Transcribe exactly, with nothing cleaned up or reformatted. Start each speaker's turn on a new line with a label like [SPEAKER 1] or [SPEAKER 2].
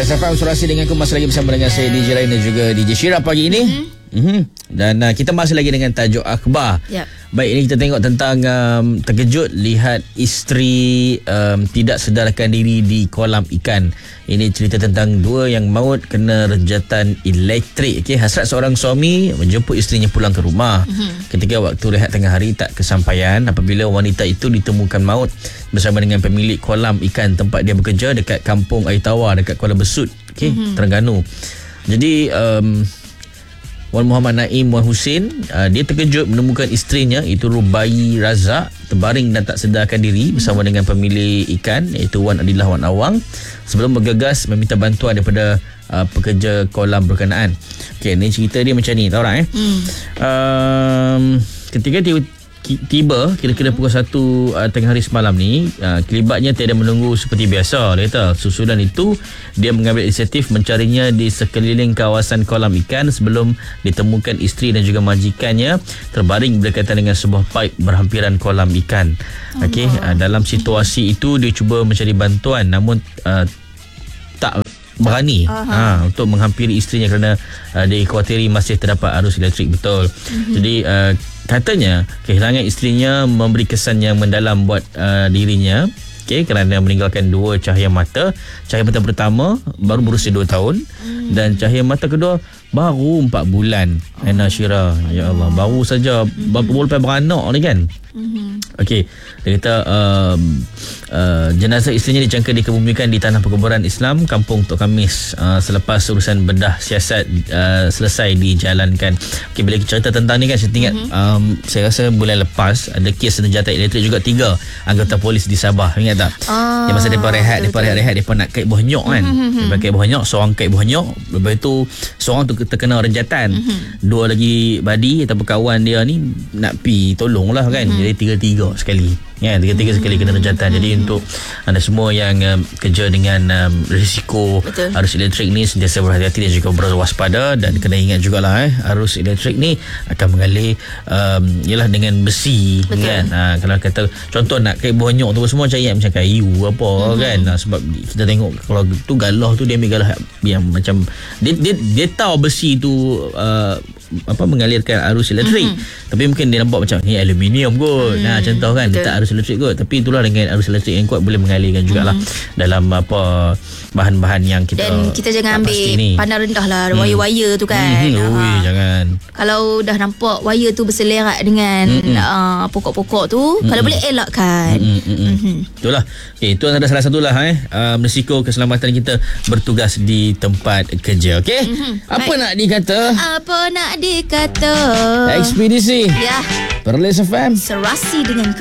[SPEAKER 1] Perlis F M Surasi dengan aku masih lagi bersama dengan saya D J Lain dan juga D J Syira pagi ini. Mm-hmm. Mm-hmm. Dan uh, kita masih lagi dengan tajuk akhbar. Yep. Baik, ini kita tengok tentang um, terkejut lihat isteri um, tidak sedarkan diri di kolam ikan. Ini cerita tentang dua yang maut kena rejatan elektrik. Okey, hasrat seorang suami menjemput isterinya pulang ke rumah. Mm-hmm. Ketika waktu rehat tengah hari tak kesampaian apabila wanita itu ditemukan maut bersama dengan pemilik kolam ikan tempat dia bekerja dekat Kampung Air Tawar dekat Kuala Besut, okey, mm-hmm. Terengganu. Jadi um, Wan Muhammad Naim Wan Husin, uh, dia terkejut menemukan isterinya itu Rubai Razak terbaring dan tak sedarkan diri bersama dengan pemilik ikan iaitu Wan Adilah Wan Awang sebelum bergegas meminta bantuan daripada uh, pekerja kolam berkenaan. Okey, ni cerita dia macam ni, tahu tak eh? Hmm. Um, ketika dia tiba kira-kira pukul satu uh, tengah hari semalam ni, uh, kelibatnya tiada menunggu seperti biasa, dia kata. Susulan itu dia mengambil inisiatif mencarinya di sekeliling kawasan kolam ikan sebelum ditemukan isteri dan juga majikannya terbaring berdekatan dengan sebuah paip berhampiran kolam ikan. Okey, uh, dalam situasi itu dia cuba mencari bantuan namun uh, tak berani ha, untuk menghampiri isterinya kerana uh, dikhawatiri masih terdapat arus elektrik, betul. Mm-hmm. Jadi uh, katanya kehilangan isterinya memberi kesan yang mendalam buat uh, dirinya, okay, kerana meninggalkan dua cahaya mata. Cahaya mata pertama baru berusia dua tahun mm. dan cahaya mata kedua baru empat bulan. Oh. Ana Syira, ya Allah, baru saja mm-hmm. berapa bulan lepas beranak ni kan. Mm-hmm. Okey, dia kata uh, uh, jenazah isterinya dijangka dikebumikan di tanah perkuburan Islam Kampung Tok Kamis uh, selepas urusan bedah siasat uh, selesai dijalankan. Okey, bila cerita tentang ni kan saya ingat mm-hmm. um, saya rasa bulan lepas ada kes senjata elektrik juga tiga anggota polis di Sabah, ingat tak? Oh, yang masa depa rehat, depa rehat-rehat depa nak kait buah nyok kan. Mm-hmm. Depa kait buah nyok, seorang kait buah nyok, lepas tu seorang tu terkena renjatan. Mm-hmm. Dua lagi badi ataupun kawan dia ni nak pi tolonglah kan. Mm-hmm. Jadi tiga-tiga sekali. Ya, tiga-tiga hmm. sekali kena rejatan. Jadi hmm. untuk anda semua yang um, kerja dengan um, risiko Betul. arus elektrik ni sentiasa berhati-hati dan juga berwaspada, dan kena ingat jugalah eh arus elektrik ni akan mengalir um, ialah dengan besi. Betul. Kan. Ha, kalau kata contoh nak kait bonyok tu semua cari macam kayu apa hmm. kan. Ha, sebab kita tengok kalau tu galah tu dia ambil galah yang macam dia dia, dia tahu besi tu uh, apa mengalirkan arus elektrik, mm-hmm. tapi mungkin dia nampak macam ni aluminium kot. Mm, nah contoh kan dia tak arus elektrik kot, tapi itulah dengan arus elektrik yang kuat boleh mengalirkan jugalah mm. dalam apa bahan-bahan yang kita. Dan
[SPEAKER 2] kita jangan ambil pandang rendah lah mm. wire-wire tu kan.
[SPEAKER 1] Mm-hmm. Ui, ha. jangan. Kalau
[SPEAKER 2] dah nampak wire tu berselerak dengan mm-hmm. uh, pokok-pokok tu, mm-hmm. kalau boleh elakkan.
[SPEAKER 1] Mm-hmm. Mm-hmm. Itulah. Okay, itu adalah salah satulah eh um, risiko keselamatan kita bertugas di tempat kerja. Okey. Mm-hmm. Apa Baik. nak dikata?
[SPEAKER 2] Apa nak dikata?
[SPEAKER 1] Ekspedisi.
[SPEAKER 2] Ya.
[SPEAKER 1] Perlis F M.
[SPEAKER 2] Serasi dengan